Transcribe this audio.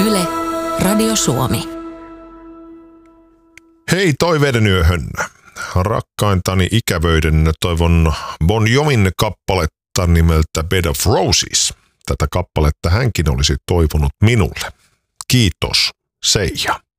Yle, Radio Suomi. Hei toiveiden yöhön. Rakkaintani ikävöiden toivon Bon Jovin kappaletta nimeltä Bed of Roses. Tätä kappaletta hänkin olisi toivonut minulle. Kiitos, Seija.